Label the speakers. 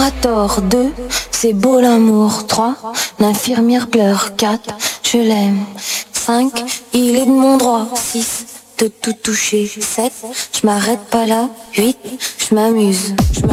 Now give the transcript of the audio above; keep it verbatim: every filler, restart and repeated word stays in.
Speaker 1: pas tort. Deux, c'est beau l'amour. Trois, l'infirmière pleure. Quatre, je l'aime. Cinq, il est de mon droit. Six, de tout toucher. Sept, je m'arrête pas là. Huit, je m'amuse.